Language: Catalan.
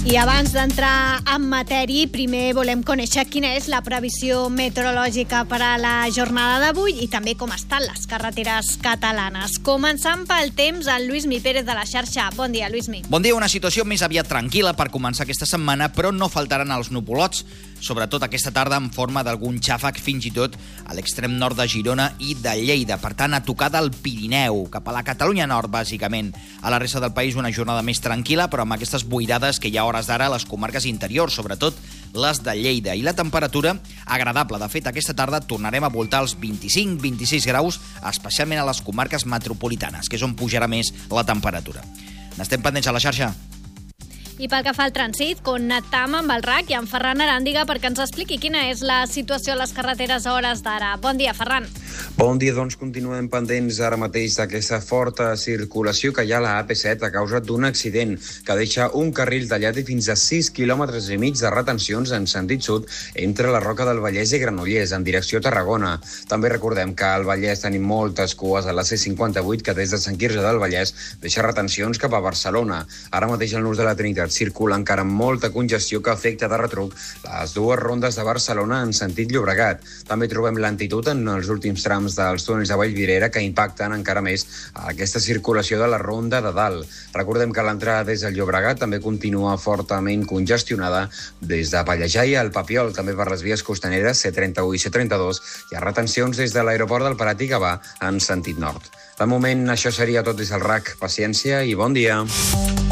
I abans d'entrar en matèria, primer volem conèixer quina és la previsió meteorològica per a la jornada d'avui i també com estan les carreteres catalanes. Començant pel temps, el Lluïsmi Pérez de la xarxa. Bon dia, Lluïsmi. Bon dia, una situació més aviat tranquil·la per començar aquesta setmana, però no faltaran els nuvolots, sobretot aquesta tarda en forma d'algun xàfec, fins i tot a l'extrem nord de Girona i de Lleida. Per tant, a tocar del Pirineu, cap a la Catalunya Nord, bàsicament. A la resta del país una jornada més tranquil·la, però amb aquestes boirades que hi ha hores d'ara a les comarques interiors, sobretot les de Lleida. I la temperatura agradable. De fet, aquesta tarda tornarem a voltar els 25-26 graus, especialment a les comarques metropolitanes, que és on pujarà més la temperatura. N'estem pendents a la xarxa. I pel que fa al trànsit, connectam amb el RAC i amb Ferran Aràndiga perquè ens expliqui quina és la situació a les carreteres a hores d'ara. Bon dia, Ferran. Bon dia, doncs continuem pendents ara mateix d'aquesta forta circulació que hi ha a la AP7 a causa d'un accident que deixa un carril tallat i fins a 6,5 quilòmetres de retencions en sentit sud entre la Roca del Vallès i Granollers, en direcció a Tarragona. També recordem que al Vallès tenim moltes cues a la C58 que des de Sant Quirze del Vallès deixa retencions cap a Barcelona. Ara mateix al nus de la Trinitat circula encara amb molta congestió que afecta de retruc les dues rondes de Barcelona en sentit Llobregat. També trobem lentitud en els últims trams dels túnels de Vallvidrera que impacten encara més aquesta circulació de la ronda de dalt. Recordem que l'entrada des del Llobregat també continua fortament congestionada des de Pallejà al Papiol, també per les vies costaneres C31 i C32. Hi ha retencions des de l'aeroport del Prat i Gavà en sentit nord. De moment, això seria tot des del RAC. Paciència i bon dia.